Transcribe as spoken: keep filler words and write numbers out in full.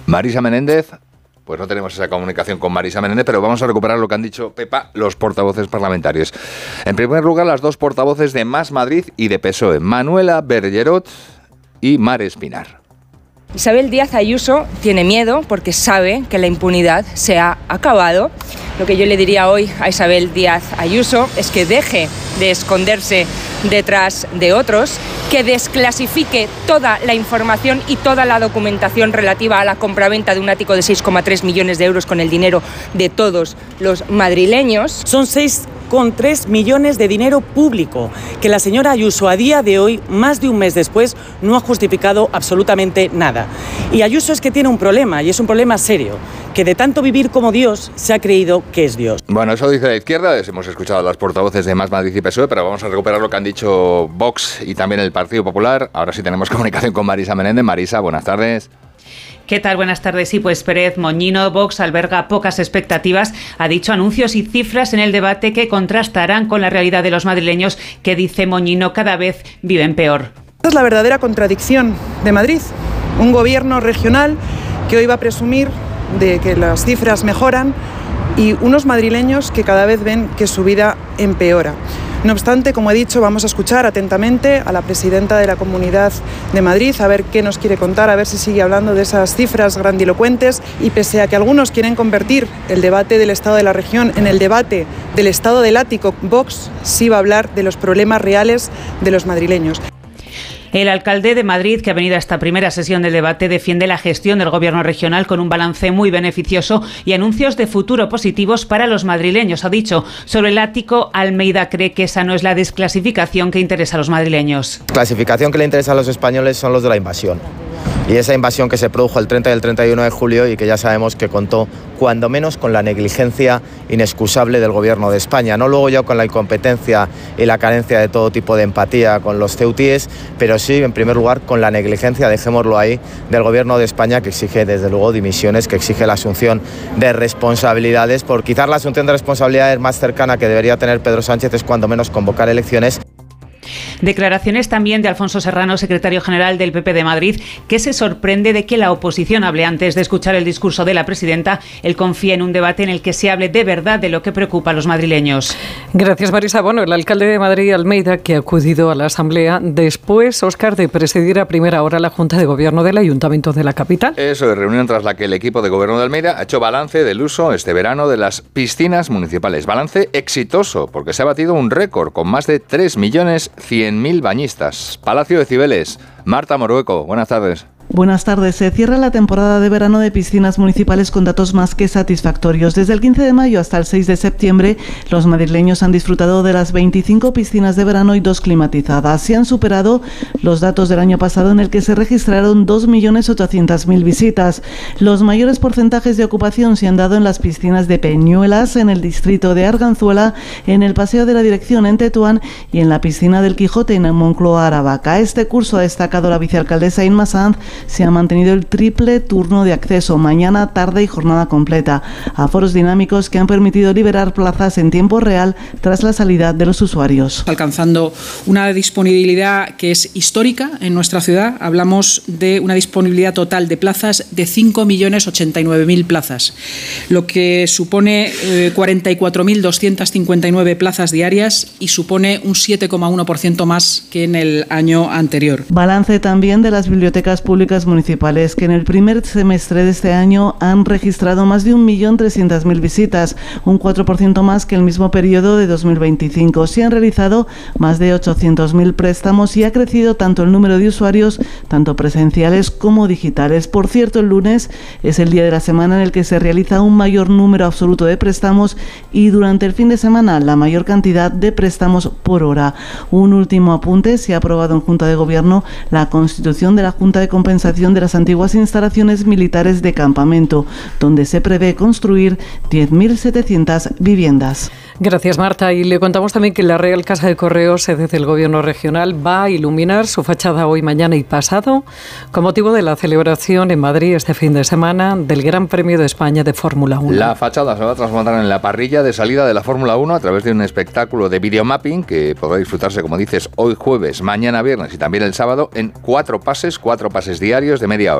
Marisa Menéndez, pues no tenemos esa comunicación con Marisa Menéndez, pero vamos a recuperar lo que han dicho, Pepa, los portavoces parlamentarios. En primer lugar, las dos portavoces de Más Madrid y de P S O E, Manuela Bergerot y Mar Espinar. Isabel Díaz Ayuso tiene miedo porque sabe que la impunidad se ha acabado. Lo que yo le diría hoy a Isabel Díaz Ayuso es que deje de esconderse detrás de otros, que desclasifique toda la información y toda la documentación relativa a la compraventa de un ático de seis coma tres millones de euros con el dinero de todos los madrileños. Son seis coma tres millones de dinero público que la señora Ayuso a día de hoy, más de un mes después, no ha justificado absolutamente nada. Y Ayuso es que tiene un problema, y es un problema serio, que de tanto vivir como Dios se ha creído que es Dios. Bueno, eso dice la izquierda, hemos escuchado a las portavoces de Más Madrid y P S O E, pero vamos a recuperar lo que han dicho Vox y también el Partido Popular. Ahora sí tenemos comunicación con Marisa Menéndez. Marisa, buenas tardes. ¿Qué tal? Buenas tardes. Sí, pues Pérez Moñino, Vox alberga pocas expectativas. Ha dicho anuncios y cifras en el debate que contrastarán con la realidad de los madrileños que, dice Moñino, cada vez viven peor. Esta es la verdadera contradicción de Madrid. Un gobierno regional que hoy va a presumir de que las cifras mejoran y unos madrileños que cada vez ven que su vida empeora. No obstante, como he dicho, vamos a escuchar atentamente a la presidenta de la Comunidad de Madrid, a ver qué nos quiere contar, a ver si sigue hablando de esas cifras grandilocuentes, y pese a que algunos quieren convertir el debate del estado de la región en el debate del estado del ático, Vox sí va a hablar de los problemas reales de los madrileños. El alcalde de Madrid, que ha venido a esta primera sesión del debate, defiende la gestión del gobierno regional con un balance muy beneficioso y anuncios de futuro positivos para los madrileños. Ha dicho sobre el ático, Almeida cree que esa no es la desclasificación que interesa a los madrileños. La clasificación que le interesa a los españoles son los de la invasión. Y esa invasión que se produjo el treinta y el treinta y uno de julio y que ya sabemos que contó cuando menos con la negligencia inexcusable del gobierno de España, no luego ya con la incompetencia y la carencia de todo tipo de empatía con los ceutíes, pero sí en primer lugar con la negligencia, dejémoslo ahí, del gobierno de España, que exige desde luego dimisiones, que exige la asunción de responsabilidades, por quizás la asunción de responsabilidades más cercana que debería tener Pedro Sánchez es cuando menos convocar elecciones. Declaraciones también de Alfonso Serrano, secretario general del P P de Madrid, que se sorprende de que la oposición hable antes de escuchar el discurso de la presidenta. Él confía en un debate en el que se hable de verdad de lo que preocupa a los madrileños. Gracias, Marisa. Bueno, el alcalde de Madrid, Almeida, que ha acudido a la Asamblea después, Óscar, de presidir a primera hora la Junta de Gobierno del Ayuntamiento de la capital. Eso es, reunión tras la que el equipo de Gobierno de Almeida ha hecho balance del uso este verano de las piscinas municipales. Balance exitoso, porque se ha batido un récord con más de tres millones cien mil bañistas. Palacio de Cibeles, Marta Morueco, buenas tardes. Buenas tardes. Se cierra la temporada de verano de piscinas municipales con datos más que satisfactorios. Desde el quince de mayo hasta el seis de septiembre, los madrileños han disfrutado de las veinticinco piscinas de verano y dos climatizadas. Se han superado los datos del año pasado, en el que se registraron dos millones ochocientas mil visitas. Los mayores porcentajes de ocupación se han dado en las piscinas de Peñuelas, en el distrito de Arganzuela, en el Paseo de la Dirección en Tetuán y en la piscina del Quijote en Moncloa, Aravaca. Este curso, ha destacado la vicealcaldesa Inma Sanz, se ha mantenido el triple turno de acceso, mañana, tarde y jornada completa. Aforos dinámicos que han permitido liberar plazas en tiempo real tras la salida de los usuarios. Alcanzando una disponibilidad que es histórica en nuestra ciudad. Hablamos de una disponibilidad total de plazas de cinco millones ochenta y nueve mil plazas, lo que supone eh, cuarenta y cuatro mil doscientas cincuenta y nueve plazas diarias y supone un siete coma uno por ciento más que en el año anterior. Balance también de las bibliotecas públicas municipales, que en el primer semestre de este año han registrado más de un millón trescientas mil visitas, un cuatro por ciento más que el mismo periodo de dos mil veinticinco. Se han realizado más de ochocientos mil préstamos y ha crecido tanto el número de usuarios, tanto presenciales como digitales. Por cierto, el lunes es el día de la semana en el que se realiza un mayor número absoluto de préstamos y durante el fin de semana la mayor cantidad de préstamos por hora. Un último apunte: se ha aprobado en Junta de Gobierno la constitución de la Junta de Compensación de las antiguas instalaciones militares de campamento, donde se prevé construir diez mil setecientas viviendas. Gracias, Marta. Y le contamos también que la Real Casa de Correos, sede del Gobierno regional, va a iluminar su fachada hoy, mañana y pasado con motivo de la celebración en Madrid este fin de semana del Gran Premio de España de Fórmula uno. La fachada se va a transformar en la parrilla de salida de la Fórmula uno a través de un espectáculo de videomapping que podrá disfrutarse, como dices, hoy jueves, mañana viernes y también el sábado en cuatro pases, cuatro pases diarios de media hora.